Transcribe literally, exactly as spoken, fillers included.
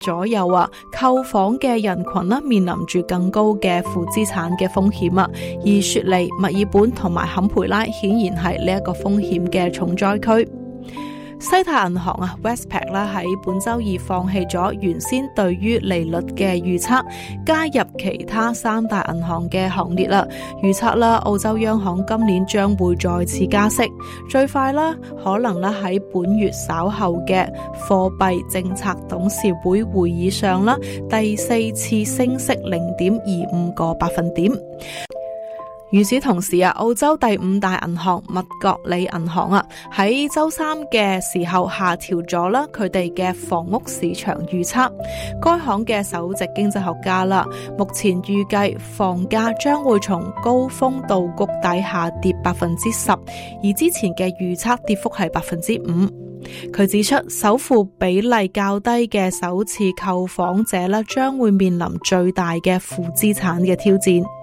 左右啊，購房嘅人群啦，面臨住更高嘅負資產嘅風險啊。而雪梨、墨爾本同埋坎培拉顯然係呢一個風險嘅重災區。西太銀行啊 Westpac 啦喺本周二放棄咗原先對於利率嘅預測，加入其他三大銀行嘅行列啦。預測啦，澳洲央行今年將會再次加息，最快啦可能啦喺本月稍後嘅貨幣政策董事會會議上啦，第四次升息零點二五個百分點。與此同時啊，澳洲第五大銀行麥覺里銀行啊，喺周三嘅時候下調咗啦佢哋嘅房屋市場預測。該行嘅首席經濟學家啦，目前預計房價將會從高峰到谷底下跌百分之十，而之前嘅預測跌幅係百分之五。佢指出，首付比例較低嘅首次購房者啦，將會面臨最大嘅負資產嘅挑戰。